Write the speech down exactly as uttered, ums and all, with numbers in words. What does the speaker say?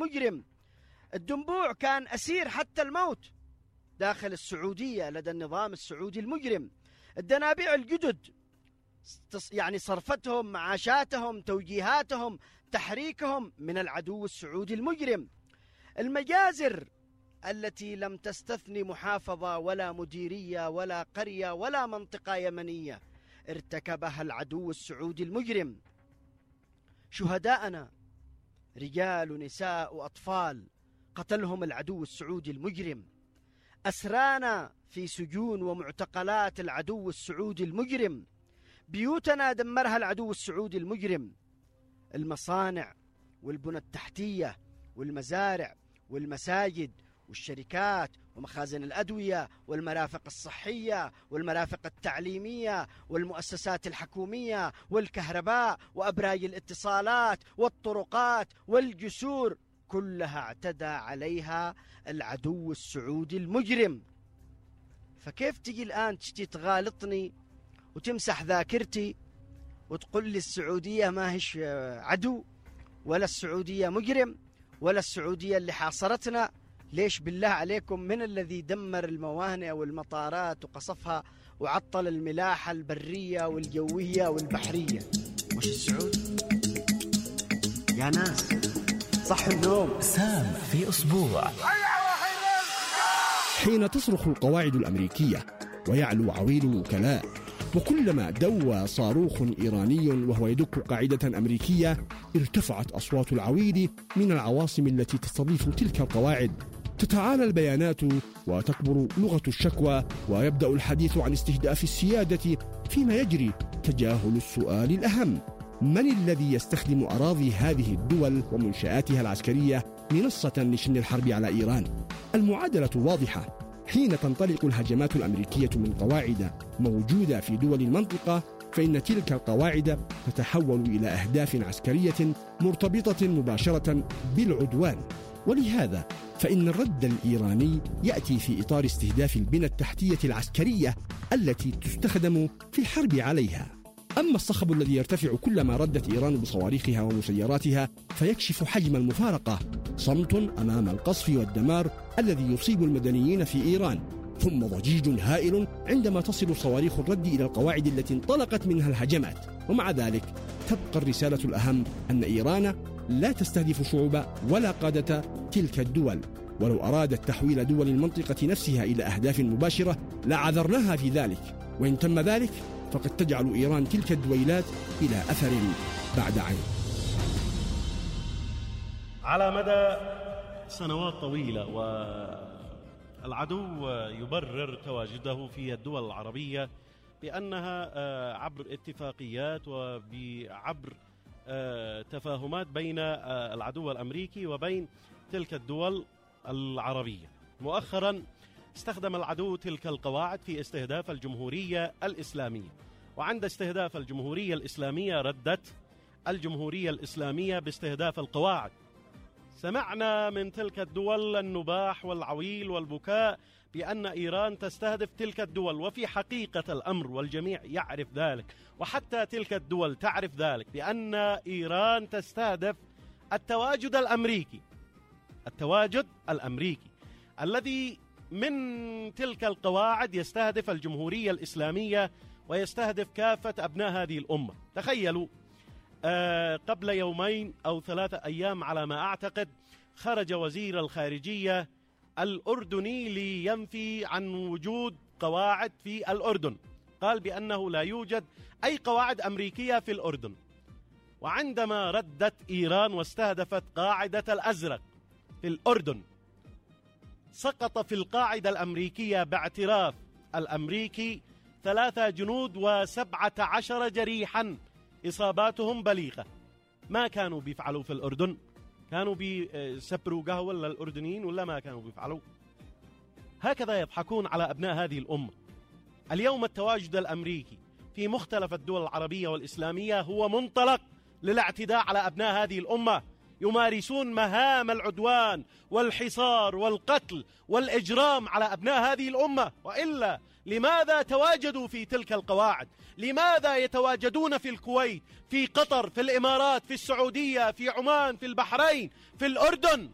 المجرم. الدنبوع كان أسير حتى الموت داخل السعودية لدى النظام السعودي المجرم. الدنابيع الجدد يعني صرفتهم، معاشاتهم، توجيهاتهم، تحريكهم من العدو السعودي المجرم. المجازر التي لم تستثني محافظة ولا مديرية ولا قرية ولا منطقة يمنية ارتكبها العدو السعودي المجرم. شهداءنا رجال ونساء وأطفال قتلهم العدو السعودي المجرم. أسرانا في سجون ومعتقلات العدو السعودي المجرم. بيوتنا دمرها العدو السعودي المجرم. المصانع والبنى التحتية والمزارع والمساجد والشركات ومخازن الأدوية والمرافق الصحية والمرافق التعليمية والمؤسسات الحكومية والكهرباء وأبراج الاتصالات والطرقات والجسور كلها اعتدى عليها العدو السعودي المجرم. فكيف تجي الآن تشتي تغالطني وتمسح ذاكرتي وتقول لي السعودية ما هيش عدو ولا السعودية مجرم ولا السعودية اللي حاصرتنا؟ ليش بالله عليكم؟ من الذي دمر الموانئ والمطارات وقصفها وعطل الملاحة البرية والجوية والبحرية؟ مش السعودي يا ناس؟ صح النوم. سام في أسبوع. حين تصرخ القواعد الأمريكية ويعلو عويل الوكلاء، وكلما دوى صاروخ إيراني وهو يدك قاعدة أمريكية ارتفعت أصوات العويل من العواصم التي تستضيف تلك القواعد. تتعالى البيانات وتكبر لغة الشكوى ويبدأ الحديث عن استهداف السيادة، فيما يجري تجاهل السؤال الأهم: من الذي يستخدم أراضي هذه الدول ومنشآتها العسكرية منصة لشن الحرب على إيران؟ المعادلة واضحة. حين تنطلق الهجمات الأمريكية من قواعد موجودة في دول المنطقة، فإن تلك القواعد تتحول إلى أهداف عسكرية مرتبطة مباشرة بالعدوان. ولهذا فإن الرد الإيراني يأتي في إطار استهداف البنى التحتية العسكرية التي تستخدم في الحرب عليها. أما الصخب الذي يرتفع كلما ردت إيران بصواريخها ومسيراتها فيكشف حجم المفارقة: صمت أمام القصف والدمار الذي يصيب المدنيين في إيران، ثم ضجيج هائل عندما تصل صواريخ الرد إلى القواعد التي انطلقت منها الهجمات. ومع ذلك تبقى الرسالة الأهم أن إيران لا تستهدف شعوب ولا قادة تلك الدول، ولو أرادت تحويل دول المنطقة نفسها إلى أهداف مباشرة لعذرناها في ذلك، وإن تم ذلك فقد تجعل إيران تلك الدويلات إلى أثر بعد عين. على مدى سنوات طويلة والعدو يبرر تواجده في الدول العربية بأنها عبر اتفاقيات وعبر تفاهمات بين العدو الأمريكي وبين تلك الدول العربية. مؤخرا استخدم العدو تلك القواعد في استهداف الجمهورية الإسلامية، وعند استهداف الجمهورية الإسلامية ردت الجمهورية الإسلامية باستهداف القواعد. سمعنا من تلك الدول النباح والعويل والبكاء بأن إيران تستهدف تلك الدول، وفي حقيقة الأمر والجميع يعرف ذلك، وحتى تلك الدول تعرف ذلك، بأن إيران تستهدف التواجد الأمريكي التواجد الأمريكي الذي من تلك القواعد يستهدف الجمهورية الإسلامية ويستهدف كافة أبناء هذه الأمة. تخيلوا آه قبل يومين أو ثلاثة أيام على ما أعتقد خرج وزير الخارجية الأردني لينفي عن وجود قواعد في الأردن، قال بأنه لا يوجد أي قواعد أمريكية في الأردن. وعندما ردت إيران واستهدفت قاعدة الأزرق في الأردن، سقط في القاعدة الأمريكية باعتراف الأمريكي ثلاثة جنود وسبعة عشر جريحا إصاباتهم بليغة. ما كانوا بيفعلوا في الأردن؟ كانوا بيسبروا قهوة للأردنيين ولا ما كانوا بيفعلوا؟ هكذا يضحكون على أبناء هذه الأمة. اليوم التواجد الأمريكي في مختلف الدول العربية والإسلامية هو منطلق للاعتداء على أبناء هذه الأمة، يمارسون مهام العدوان والحصار والقتل والإجرام على أبناء هذه الأمة. وإلا لماذا تواجدوا في تلك القواعد؟ لماذا يتواجدون في الكويت، في قطر، في الإمارات، في السعودية، في عمان، في البحرين، في الأردن؟